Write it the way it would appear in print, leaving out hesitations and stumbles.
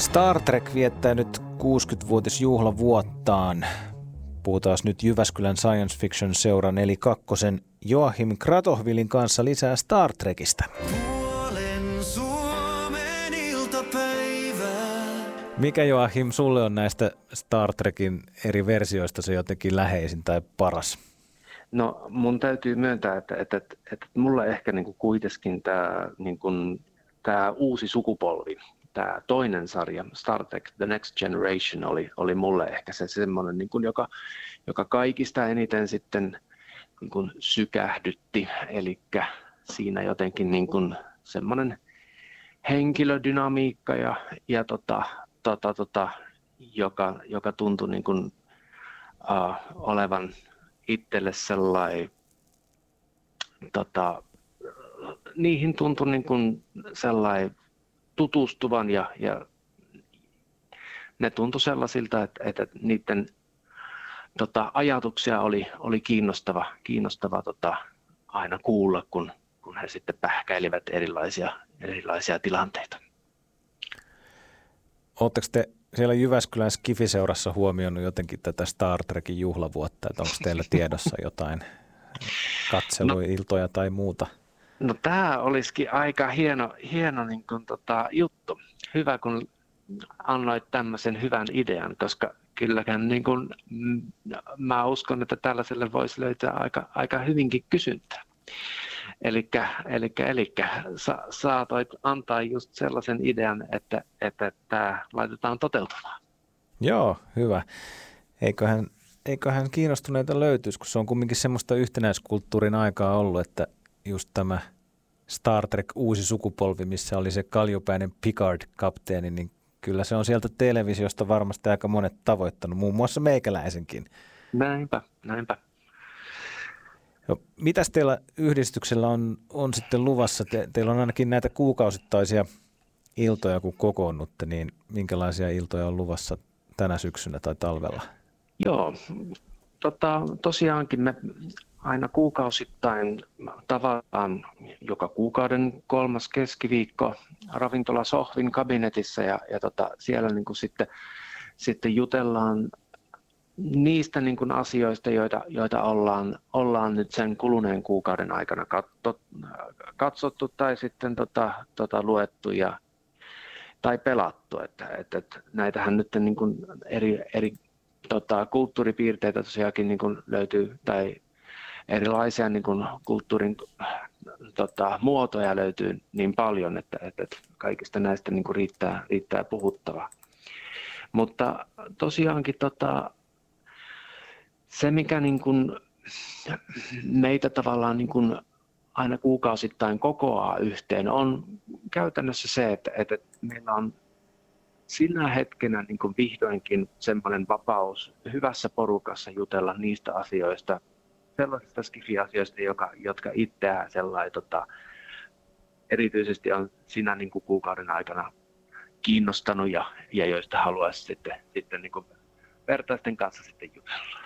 Star Trek viettää nyt 60-vuotisjuhlavuottaan. Puhutaan nyt Jyväskylän Science Fiction Seuran eli kakkosen Joachim Kratochvilin kanssa lisää Star Trekistä. Mikä Joachim sulle on näistä Star Trekin eri versioista se jotenkin läheisin tai paras? No mun täytyy myöntää, että mulle ehkä niinku kuitenkin tämä uusi sukupolvi, tämä toinen sarja, Star Trek The Next Generation, oli mulle ehkä se semmoinen, niin kuin joka kaikista eniten sitten niin kuin sykähdytti. Eli siinä jotenkin niin kuin semmoinen henkilödynamiikka joka tuntui niin kuin, olevan itselle sellainen, niihin tuntui niin kuin sellainen tutustuvan ja ne tuntui sellaisilta, että niiden ajatuksia oli kiinnostava aina kuulla, kun he sitten pähkäilivät erilaisia tilanteita. Oletteko te siellä Jyväskylän Skifi-seurassa huomioinut jotenkin tätä Star Trekin juhlavuotta, että onko teillä tiedossa jotain katseluiltoja tai muuta? No tämä olisikin aika hieno niin kuin, juttu. Hyvä, kun annoit tämmöisen hyvän idean, koska kylläkään niin kuin, mä uskon, että tällaiselle voisi löytää aika hyvinkin kysyntää. Elikkä saatoit antaa just sellaisen idean, että tämä laitetaan toteutumaan. Joo, hyvä. Eiköhän kiinnostuneita löytyisi, kun se on kumminkin semmoista yhtenäiskulttuurin aikaa ollut, että just tämä Star Trek uusi sukupolvi, missä oli se kaljupäinen Picard-kapteeni, niin kyllä se on sieltä televisiosta varmasti aika monet tavoittanut, muun muassa meikäläisenkin. Näinpä. No, mitäs teillä yhdistyksellä on sitten luvassa? Teillä on ainakin näitä kuukausittaisia iltoja, kun kokoonnutte, niin minkälaisia iltoja on luvassa tänä syksynä tai talvella? Joo, tosiaankin me aina kuukausittain tavataan joka kuukauden 3. keskiviikko ravintola Sohvin kabinetissa ja siellä niin kuin sitten jutellaan niistä niin kuin asioista, joita ollaan nyt sen kuluneen kuukauden aikana katsottu tai sitten luettu tai pelattu. Että näitähän nyt niin kuin eri kulttuuripiirteitä tosiaankin niin kuin löytyy tai erilaisia niin kuin kulttuurin muotoja löytyy niin paljon, että kaikista näistä niin kuin riittää puhuttavaa. Mutta tosiaankin se, mikä niin kuin meitä tavallaan niin kuin aina kuukausittain kokoaa yhteen, on käytännössä se, että meillä on sinä hetkenä niin kuin vihdoinkin semmoinen vapaus hyvässä porukassa jutella niistä asioista, sellaisista skifi-asioista, jotka itseään erityisesti on siinä niin kuin kuukauden aikana kiinnostanut ja joista haluaisi sitten niin kuin vertaisten kanssa sitten jutella.